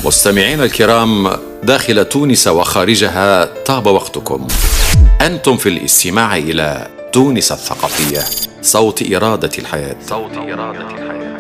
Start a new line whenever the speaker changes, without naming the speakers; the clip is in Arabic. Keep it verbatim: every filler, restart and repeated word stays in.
مستمعين الكرام داخل تونس وخارجها، طاب وقتكم. أنتم في الاستماع إلى تونس الثقافية، صوت إرادة الحياة. صوت إرادة الحياة.